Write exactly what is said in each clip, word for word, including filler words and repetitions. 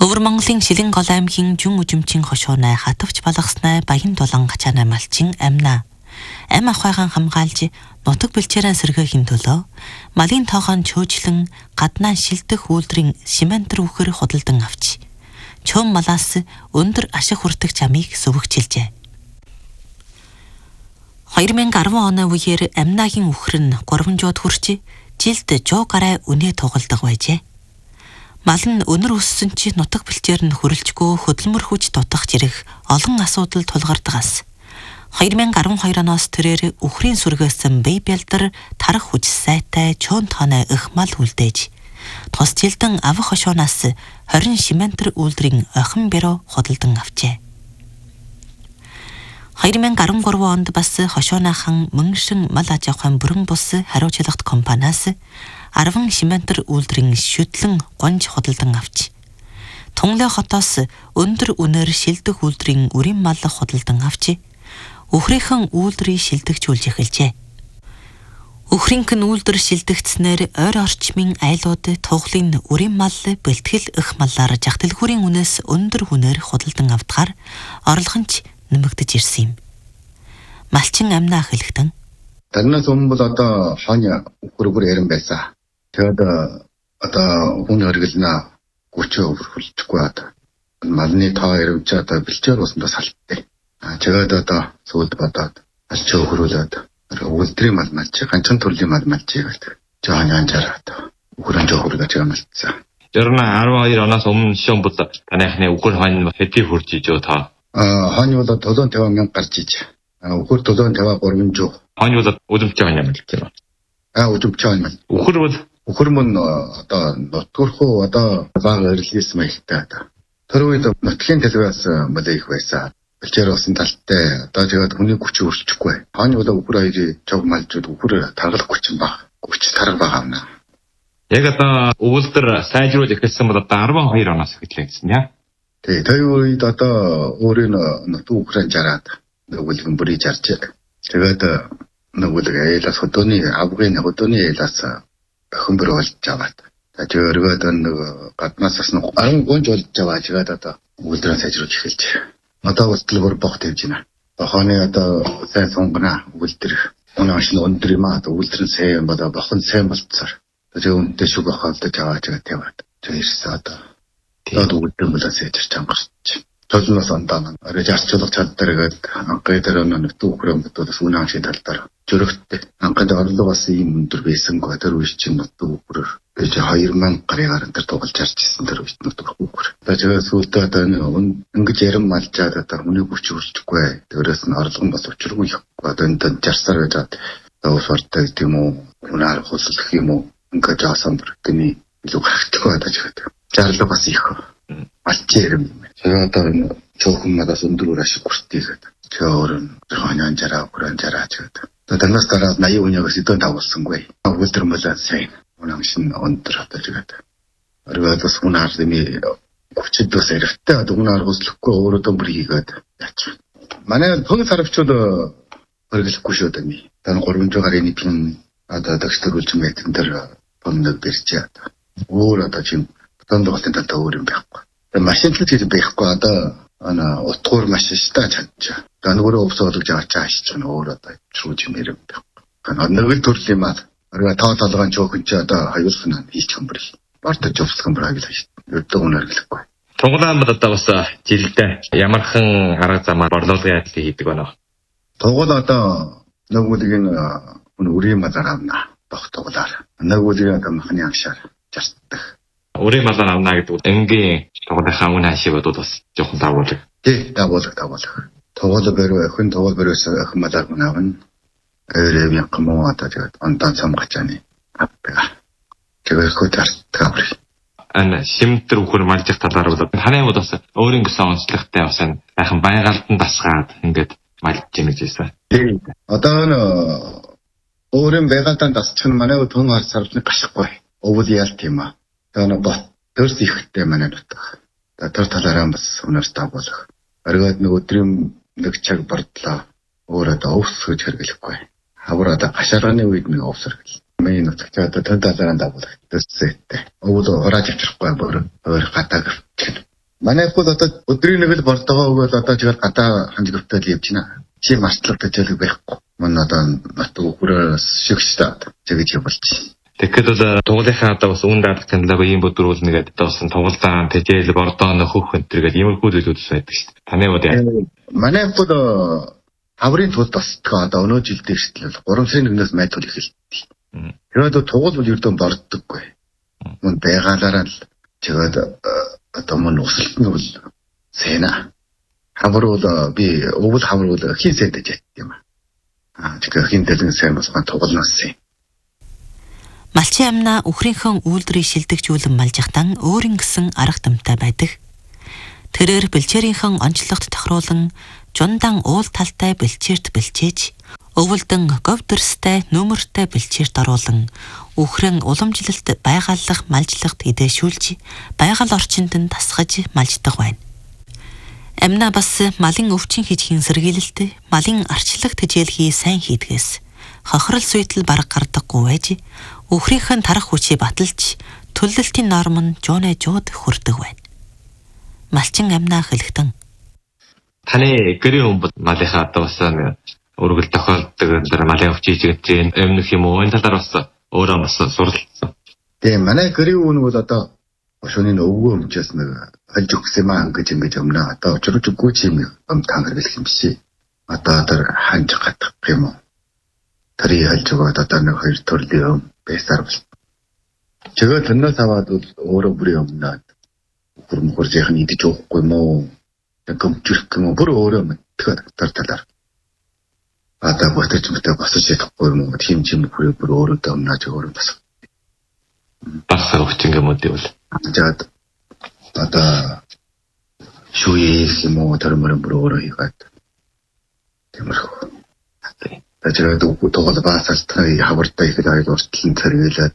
Өвөр Монголын Шилэн гол аймгийн Жүн үжимчин хошуунай хатвч балгаснай баян дулан гачаанай малчин амна. Ам ахайгаан хамгаалж нутаг бэлчээрэн сэргээхийн төлөө малын тоогоон чөөжлөн гаднаа шилдэх үйлдвэрийн шиментэр үхэр худалдан авч чөм малаас өндөр ашиг хүртэх замыг сүвгчилжээ. хоёр мянга арван оны үеэр амнагийн үхэр нь гуравжууд хүрч жилд жоо гарай үнэ тугалдаг байжээ. Мал нь өнөр өссөн чи нутаг бэлчээр нь хөрөлжгүй хөдөлмөр хүч дутах зэрэг олон асуудал тулгардгаас хоёр мянга арван хоёр оноос тэрээр үхрийн сүргээсэн бие бэлдэр тарах хүч сайтай чөөн тооны их мал үлдээж тус жилдэн авах хошоонаас хорин шиментэр үйлдвэрийн охин бюро худалдан авчээ. хоёр мянга арван гурван онд бас хошоонаахан мөнгшин мал аж ахуйн бүрэн бус хариуцлагат компаниас арван шиментэр үйлдвэрийн шүтлэн гонж худалдан авч Тунлай хотоос өндөр үнээр шилдэх үйлдвэрийн үрийн мал худалдан авч үхрийнхэн үйлдвэрийг шилдэгжүүлж эхэлжээ. Үхрийнхэн үйлдвэр шилдэгдснээр ойр орчмын айлууд туглын үрийн мал бэлтгэл их маллаар жагтэлгүүрийн үнээс өндөр үнээр худалдан авдгаар орлогонч нэмэгдэж ирсэн юм. Малчин амнаа хэлэхдээ Тэрнээс өмнө бол одоо хооны үхрөөр ярин байсан. Тэгээд одоо хүн хэрэглэнэ гүчөө өвөрхөлчихгүй одоо малны тоо ирвч одоо бэлчээр усандаа салттай. Тэгээд одоо сүүлд бодоод ачаа өвөрүүлээд үлдрийн мал малч ганцхан төрлийн мал малч гэдэг. Жаахан анжаараа одоо үхрэн жоохургаж ямалцсан. Жирна арван хоёр оноос өмнө шон бод танайхны үхэр хойно хэдий хурж ижөө та. Аа хооны бол долоон таван мянга гарч иж. Үхэр долоон таван гурван жоо. Хооны бол удамчаа юм л гэх юм. Аа удамчаа юм. Үхэр бол Үхэр мөн одоо нутгурхуу одоо бага эрэлхийс маягтай одоо. Тэр үед нутгийн төлөвөөс мөлий их байсан. Бэлчээр усан талтай одоо тэгээд хүний хүч өрчихгүй. Хооны бол үхэр хоёрын жог малжууд үхэр таргалах хүч баг. Хүч тарга байгаа юм. Яг одоо өвөлдөр сайжруулж эхэлсэн бол одоо арван хоёр оноос эхэллээ гэсэн яа. Тий, тэр үед одоо өөрийн нутг үхрэн жараад өвөлгөн бүрий жарж. Тэгээд нөгөөлөг айлаас хөдөөний авгын хөдөөний айлаас охин бэр болж аваад. Тэгээд өргөд нэг гаднаасаас нэг арван гонж болж аваад тэгээд одоо өвөлдрөө сайжруулж эхэлж. Одоо өвөлдөр бох тавьж байна. Бохооны одоо сайн сунгана өвөлдөр. Өнөө ашин өндөр юм аа өвөлдөр нь сайн болоо бохон сайн болцоор. Тэгээд үнтэй шүг бохоолдож аваад тэгээд таваад. Тэгээд ирсэн одоо. Тэгээд өвөлдөр мөлөө сайжирч амгарч. Толноос андаа арай жарчлах чаддаргээд анхны дээр нэг түүхрэн бодоос үнэн шиг талдаар жөрөгтэй анхны орлогоос ийм өндөр байсангүй тэр үе чинь түүхрээр гэж хоёр мянга гараар энэ тоглож харчихсан тэр үе түүхрээр. Тэгээд сүүлдээ одоо ингэж ярим малжаад одоо хүний хүч өрчихгүй. Тэрээс нь орлого нь бас учиргүй явахгүй. Одоо энэ жарсаар байж одоо усартай тийм үү унаар хөсөлөх юм уу ингэж аасан бүртний илүү хахтгүй одоо ч гэдэг. Жарлаг бас их алчээрм. Тэгээд одоо чөөхөн надаас өндөр ашиг хүртээ гэдэг. Чөөр хооны анжаараа хүрэн жараач гэдэг. Тэрнээс дараа наяа үнээс идэв дагуулсангүй. Өвөлдөр мөлөө сайн. Унаа шин өндөр хатаж гэдэг. Оргоод бас унаар дэмий хүчтэй бас эрэгтэй одоо унаар хөслөхгүй өөрөө дөмбөр хийгээд яач. Манай төгс сарвчууд өргөлөхгүй шүү дээ. Тань гурван жигарын нийтлэн одоо дагштруулж мэдэн дээр помног бэрчээ. Өөр одоо чинь тондоолтын талд өөр юм байхгүй. Машинтлал гэж байхгүй одоо ана утгуур машинтай чадчих. Ганагөрөө өвсөөлж авч чинь өөр одоо чрууж юм хэрэг байхгүй. Нэг л төрлийн мал. Орой тоо толгойн чөөхөн чи одоо хоёр санаа хийчих юм бэр. Бартаж өвсгөн браг л шүү. Өдөө үнэргэлэхгүй. Тунгуул мал одоо бас жилдээ ямархан арга замаар борлуулгын ажил хийдэг байна. Тунгуул одоо нөгөөдгийн үрийн малаар авна. Бох тугуулаар. Нөгөөдгийн одоо махны агшаар жартдаг. Үрийн малаар авна гэдэг энгийн тугуулынхаа үн хашиг бодод бас жоохон дагуулдаг. Тий, дагуулдаг дагуулдаг. Тугуул бэрөө охин тугуул бэрөөс охин малаар авна. Эрев якмоо одоо тэгээд онтан самгачааны аппа. Тэгээд хөтартгаа. Ан шимтэр үхэр малжих талаар бол танай бол бас өөрийн гэсэн онцлогтой бас байхан байгаалтан дасгаад ингээд малж гэнэ гэсэн. Одоо нөө өөрийн байгаалтан дасчих нь манай тун хар сарвны гашихгүй. Өвөл яалт юм аа. Тэгээд бот төрс ихтэй манай нутаг. Тэр талаараа бас өнөөс дагуулах. Оргоод нэг өдрийн нэг цаг бардлаа өөрөө өвс гэж хэрэглэхгүй. Хаврада гашаарганы үед нэг овсор гэл. Миний нутагт одоо тань талаараа дагуулах. Төсөөтэй. Өвөл урааж авчихгүй бүр өөр гатаг. манай бол одоо өдрийн нэг л бордогоо өгөөл одоо жигээр гадаа ханжигтай л явж байна. Чи мартлах төжөлөг байхгүй. Мөн одоо натуу хүрээс шигштэй тэгэж явуулчих. Тэгэхээр бол тугуулынхаа одоо бас үн даадах каналаг ийм бүдрүүл нэгээд одоо бас тугуулдаан тэжээл бордоо нөхөх өнтөргээд иймэрхүү зүйлүүд байдаг шүү дээ. Таны бод яа. Манай бол хаврын тулд босдгоо одоо өнөө жилдээ шийдэл гурван сарын нэгнээс майдуул эхэлдэг. Тэгээд тугуул бол ердөө борддоггүй. Мөн байгаалаараа л тэгээд одоо мөн усалт нь бол сэна. Хавар бол би өвөл хавар бол хин сэдэж ятд юм аа. Тэгэхээр хин дэлгэн сайн босгон тугуулнаас. Малчин амнаа үхрийнхээ үйлдвэрийг шилдэгжүүлэн малжихтан өөрийн гэсэн арга дамтай байдаг. Тэрээр бэлчээрийнхэн онцлогт тохируулан жундан уул талтай бэлчээрт бэлчээж, өвөлдөн говдөрстэй нөмөртэй бэлчээрт оруулан үхрэн уламжлалт байгаллах малжлагт эдэшүүлж байгаль орчинд нь тасгаж малждаг байна. Амна бас малын өвчин хийж хинсэргийлэлт, малын арчлах тэжээлхий сайн хийдгээс хохирол суйдал бараг гардаггүй байж үхрийнхэн тарах хүчийг баталж төлөлтийн норм нь жуунэ жууд хүрдэг байна. Малчин амнаа хэлэхтэн таны гэрийн өмбөд малынхаа одоо бас өргөл тохиолдог энэ малын өвчин хийж юм нөх юм уу энэ талаар бас өөрөө бас суралцсан. Тэгээ манай гэрийн үн бол одоо шөнийн өвгөө өмчөөс нэг хальж өгсөн маа ингэж ингэж өмнө одоо очрож өггүй ч юм ам танаар хэлэх юм биш. Одоо тэр ханж гатах юм уу? Тэр хальж өгөөд одоо нэг хоёр төрлийн юм байсаар бол. Чигээ тэрнээс аваад бол өөрөө бүрийн өмнө хөрмөхөржийнх нь идэж уухгүй юм уу? Гомчрох юм уу? Бүр өөрөө мэддэг тэр талаар. Одоо бодож мэтэй босож чадахгүй юм уу? Тим чим бүр бүр өөрөө дөмнаж өөрөө бас. Бас өвчин юм уу гэвэл. Жаад одоо шүүх юм уу тэрмэр бүр өөрөө хийгээд. Тиймэрхүү. Тэжээд үгүй тоглол баасалтай хавартай их аяг уртлан цэргэлээд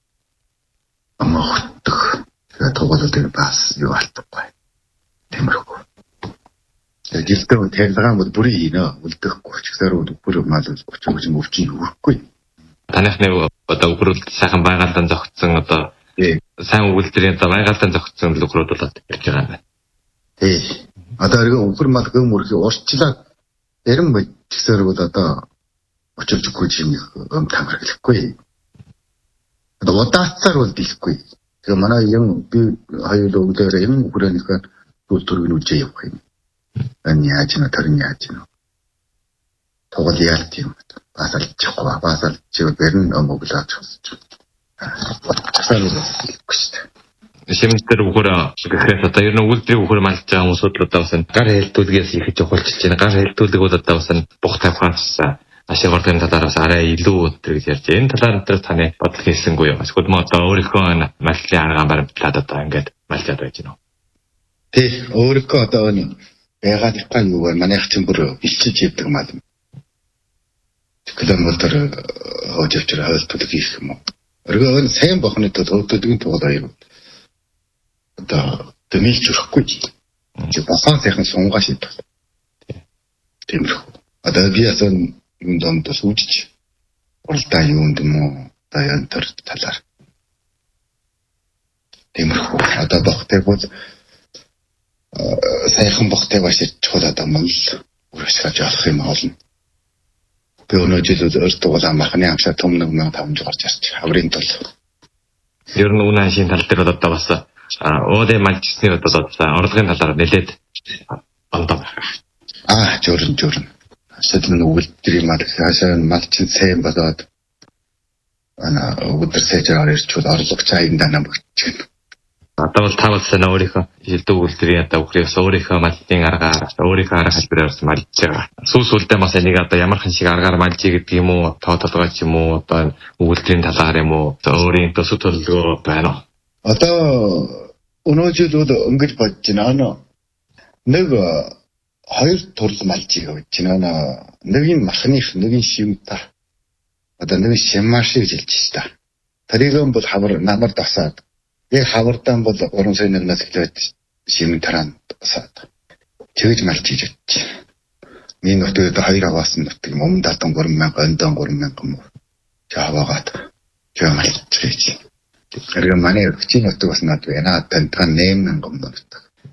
амхтдаг. Тэгээд тоглол дээр бас юу алдахгүй. Тиймэрхүү. Жилдээ тайлгаа мод бүрийн хийнэ. Үлдэхгүй ч гэсэн бүр мал өчиг өчиг өвчин хүрхгүй. Таныхны одоо өгрөл сайхан байгаалдан зогтсон одоо сайн өгүүлдэрийн одоо байгаалдан зогтсон өгрүүд болоод ирж байгаа юм байна. Тий. Одоо эргэн өгөр мал гэм үрхи урчлаад эрен бодчихсоор бол одоо очиж өггүй юм юм тамар гэлэхгүй. Одоо удаацаар бол дихгүй. Тэгээ манай юм би хоёул өглөөр юм хүрэнийхээ тул төргөн үжээ явах юм. Ань яаж нэ тэрний яаж нэ. Тоглол яалт юм. Басалчихгүй басалчих бэрн өмөглөөч гэж. Шимтэр өгөр гэхэд одоо ер нь үлдрийг өгөр малж байгаа хүмүүсүүд л одоо бас гар хэлтүүлгээс их жохолчилж байна. Гар хэлтүүлэг бол одоо бас бух тавхаас ашиг ордын талаараас арай илүү өтер гэж ярьж байна. Энэ талаар өнтер таны бодол хэлсэнгүй юу? Эсвэл мо одоо өөрийнхөө малчийн аргаан баримтлаад одоо ингээд малчаад байж гинөө. Тий, өөрийнхөө одоо энэ байгаадихаа юу вэ? Манайх чинь бүр бэлчиж явдаг мал. Тэгэлэн бол тэр хоживчраа хөлтөлөг хийх юм уу? Өргөө энэ сайн бохны тул хөлтөлөгийн тугал аяг. Одоо тэмэлж өрөхгүй. Чи бахан сайхан сунгаа шийдэх. Тиймэрхүү. Одоо би ясан юм донд сүүжиж уралдаа юунд юм уу? Даян тэр талаар. Тиймэрхүү. Одоо бохтэй бол сайхан бохтэй башиж чухал одоо мал үргэлжлэж явах юм болно. Би өнөө жил өртөг бол амархны амшаа том нэг мянга таван жугаар зарч хаврын тул. Ер нь үнэ шин тал дээр одоо бас өөдөө малчсны одоо орлогын талаар нэлээд ондоо. Аа журн журн. Сэдэн үлдэрийн мал хашаа малчин сайн болоод ана өдөр сэжээр ирчүүл орлого цаайдаа намгч байна. Одоо бол тавал сайн өөрийнхөө хилдэг үлдэрийн одоо үхрээс өөрийнхөө малын аргаар өөрийнхөө арга хэлбэрээр малж байгаа. Сүүс үлдээ бас энийг одоо ямархан шиг аргаар малжий гэдэг юм уу? Тоо толгой ч юм уу? Одоо үлдэрийн талаар юм уу? Өөрийн төсөв төлөвлөгөө байна уу? Одоо өнөө жил бол ингэж бодож байна. Нэг хоёр төрөл малжийг гэж байна. Нэг нь махных, нэг нь шимтар. Одоо нэг шиммаш гэж хэлж байна. Тэрийг бол хавар намар дасаад яг хавардан бол гурван сарын нэгнээс эхлээд шимэн тараанд дасаад. Тэгж малж хийж өгч. Миний нөтөд хоёр аваас нь нөтг юм дадан гурван мянга, ондон гурван мянга юм. Жаваагаад жаа малж хийж. Тэр манай өчийн нөтг бас над байна. Тантан найман мянга нөтг.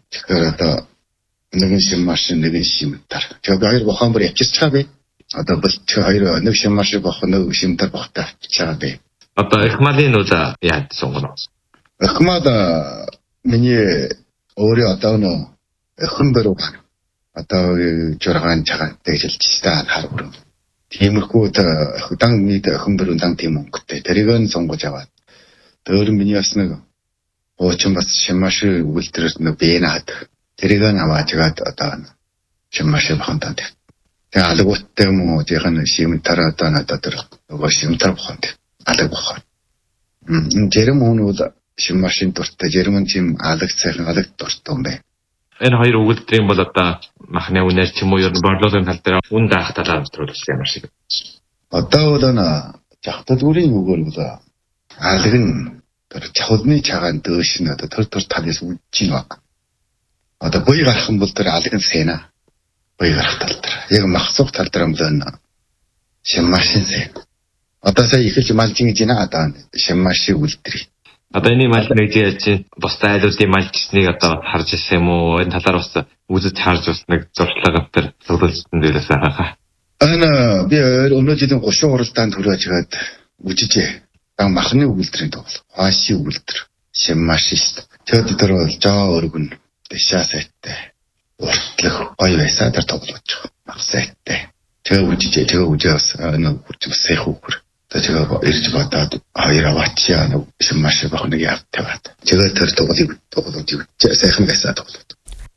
Тэгэхээр одоо нэгэн шин машин нэгэн шимтар. Тэгээ хоёр бохон бүр явчихж байгаа бэ. Одоо бол хоёр нэг шин машин бохон нэг шимтар бохтой авчиж байгаа бэ. Одоо их малын үл яаж сонгоно? Их мал миний өөрөө одоо нөө хэн бэрүү байна. Одоо жургаан цагаантай хэлж та харгур. Тиймэрхүү дан нийт хэн бэрүү дан тийм өнгөтэй. Тэрийг нь сонгож аваад. Тэр миний бас нэг уучин бас шимаши үлдэрс нэг бэнаад. Тэрийг нь аваад жагаад одоо шимаши бахантанд. Тэгээ алгууттай юм уу жихэн шимтар одоо надад тэр нөгөө шимтар баханд. Алг бахаа. М жирэм хүнүүд шимашин дуртай жирэм чим алг сайхан алг дуртай юм байна. Энэ хоёр өгүүлбэрийн бол одоо махны үнээр ч юм уу ер нь борлуулалтын тал дээр үн даах талаар төлөвлөсөн юм шиг. Одоо бол ана жахтад үрийн өгөөл бол алг нь тэр чавлны чагаан дөөш нь одоо төр төр талаас үдж байна. Одоо бой гарах юм бол тэр алг нь сэна. Бой гарах тал дээр. Яг махсуух тал дээр юм байна. Шимашин сэн. Одоо сая ихэлж малчин гэж наа одоо шимаши үлдэрий. Одоо энэ мал нэг чинь бусдаа айлуудын мал гэснийг одоо харж ирсэн юм уу? Энэ талаар бас үзэж харж бас нэг зуршлага төр зөвлөлтөн дээрээс хараа. Ана би өнөө жилийн гушуун уралдаанд хүрэж чагаад үжижээ. Дан махны өгүүлбэрийн тоглол. Хааши өгүүлбэр. Шимашист. Тэгэд тэр бол жаа өргөн дэшаа сайтай. Уртлах гоё байсаа тэр тоглож байгаа. Мах сайтай. Тэгээ үжижээ. Тэгээ үжээс нэг хүрч сайх үхэр. Тэгээ ирж бодоод хоёр аваачаа нэг шимаши бах нэг яв таваад. Тэгээ тэр тоглолыг тоглож үжээ сайхан байсаа тоглоод.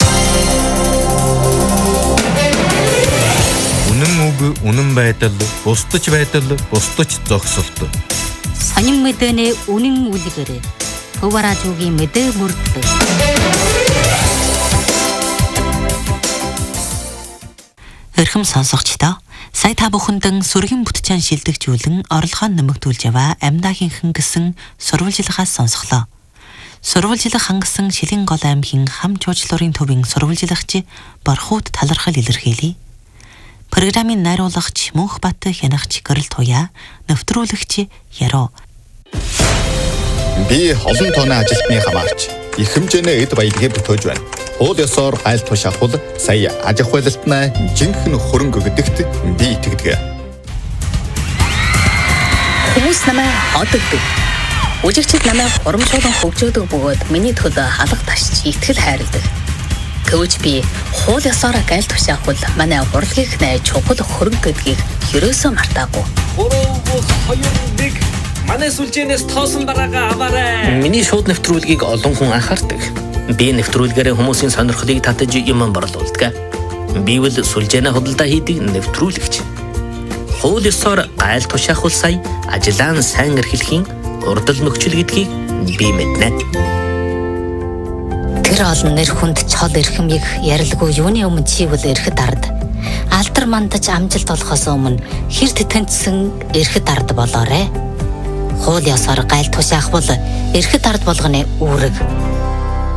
Үнэн үг, үнэн байдал, бусдаж байдал, бусдаж зогсолт. Сонин мэдэнэ үнэн үлгэрэ. Хөваражуугийн мэдээ мөрдлөө. Эрхэм сонсогчдоо сая та бүхэндэн сүргийн бүтчэн шилдэгжүүлэн орлогоо нэмэгдүүлж яваа амьдаагийн гэсэн сурвалжилгаас сонсголоо. Сурвалжилга хангасан Шилэн гол аймгийн хам жуулчлалын төвийн сурвалжилгач Борхууд талархал илэрхийлье. Программын найруулагч Мөнхбат хянагч Гэрэл Туяа, нэвтрүүлэгч Яруу. Би олон тооны ажилтны хамаарч их хэмжээний эд баялагийг бүтээж байна. Хууль ёсоор гайл туш авахул сая аж ахуй байлтнаа жинхэнэ хөрөнгө гэдэгт би итгэдэг. Хүмүүс намайг одогдөг. Үжигчид намайг урамшуулан хөгжөөдөг бөгөөд миний төлөө халах ташч итгэл хайрладаг. Гэвч би хууль ёсоор гайл туш авахул манай урлагийн найз чухал хөрөнгө гэдгийг ерөөсөө мартаагүй. Гурав хоёр нэг манай сүлжээнээс тоосон бараагаа аваарай. Миний шууд нэвтрүүлгийг олон хүн анхаардаг. Би нэвтрүүлгээрээ хүмүүсийн сонирхлыг татаж юм борлуулдаг. Би бол сүлжээнэ худалдаа хийдэг нэвтрүүлэгч. Хууль ёсоор гайл туш авахул сая ажиллаан сайн эрхлэхийн урдал нөхцөл гэдгийг би мэднэ. Тэр олон нэр хүнд чол эрхэмийг ярилгүй юуны өмнө чи бол эрхэд ард. Алдар мандаж амжилт олохоос өмнө хэр тэтэнцсэн эрхэд ард болоорой. Хууль ёсоор гайл туш авах бол эрхэд ард болгоны үүрэг.